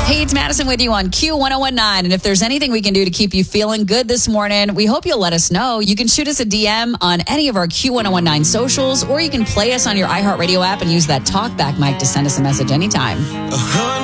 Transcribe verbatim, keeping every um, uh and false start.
Hey, it's Madison with you on Q ten nineteen. And if there's anything we can do to keep you feeling good this morning, we hope you'll let us know. You can shoot us a D M on any of our Q ten nineteen socials, or you can play us on your iHeartRadio app and use that talkback mic to send us a message anytime.